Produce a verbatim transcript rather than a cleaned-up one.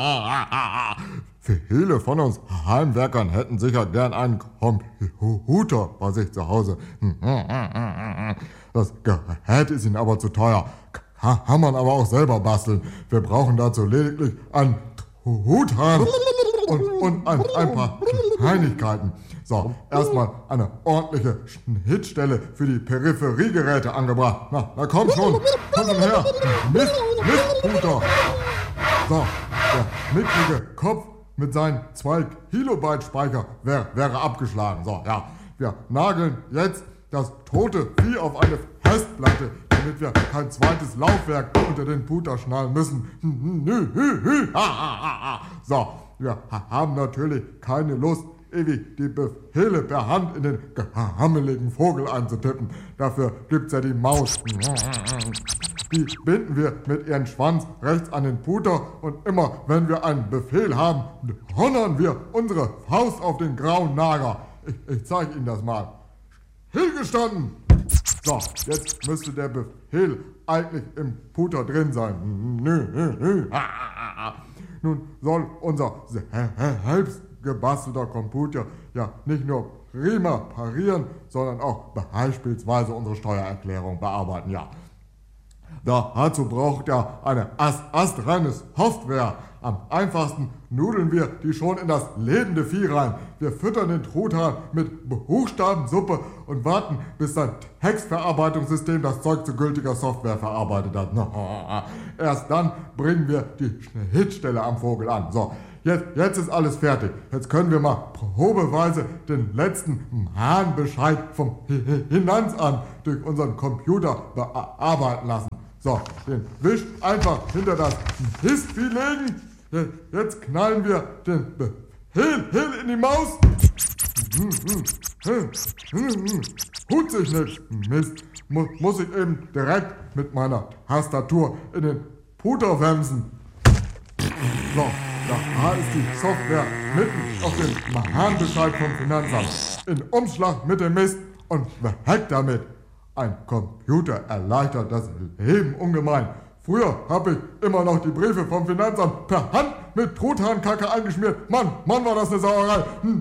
Viele von uns Heimwerkern hätten sicher gern einen Computer bei sich zu Hause. Das Gerät ist ihnen aber zu teuer. Kann man aber auch selber basteln. Wir brauchen dazu lediglich einen Truthahn und, und ein, ein paar Kleinigkeiten. So, erstmal eine ordentliche Schnittstelle für die Peripheriegeräte angebracht. Na, na komm schon, komm schon her. Mist, Mistputer. So, der mickrige Kopf mit seinen zwei Kilobyte Speicher wär, wäre abgeschlagen. So, ja, wir nageln jetzt das tote Vieh auf eine Festplatte, damit wir kein zweites Laufwerk unter den Puter schnallen müssen. So, wir haben natürlich keine Lust, ewig die Befehle per Hand in den gehammeligen Vogel einzutippen. Dafür gibt's ja die Maus. Die binden wir mit ihrem Schwanz rechts an den Puter und immer, wenn wir einen Befehl haben, donnern wir unsere Faust auf den grauen Nager. Ich, ich zeige Ihnen das mal. Stillgestanden! So, jetzt müsste der Befehl eigentlich im Puter drin sein. Nun soll unser selbst gebastelter Computer ja nicht nur prima parieren, sondern auch beispielsweise unsere Steuererklärung bearbeiten, ja. Dazu braucht er eine ast astreine Software. Am einfachsten nudeln wir die schon in das lebende Vieh rein. Wir füttern den Truthahn mit Buchstabensuppe und warten, bis sein Textverarbeitungssystem das Zeug zu gültiger Software verarbeitet hat. Erst dann bringen wir die Schnittstelle am Vogel an. So, jetzt, jetzt ist alles fertig. Jetzt können wir mal probeweise den letzten Mahnbescheid vom Finanzamt durch unseren Computer bearbeiten lassen. So, den Wisch einfach hinter das Mistvieh legen. Jetzt knallen wir den Befehl in die Maus. Tut sich nichts. Mist. Mu muss ich eben direkt mit meiner Tastatur in den Puter wemsen. So, da ist die Software mitten auf dem Mahnbescheid vom Finanzamt. In Umschlag mit dem Mist und weg damit. Ein Computer erleichtert das Leben ungemein. Früher habe ich immer noch die Briefe vom Finanzamt per Hand mit Truthahnkacke eingeschmiert. Mann, Mann, war das eine Sauerei.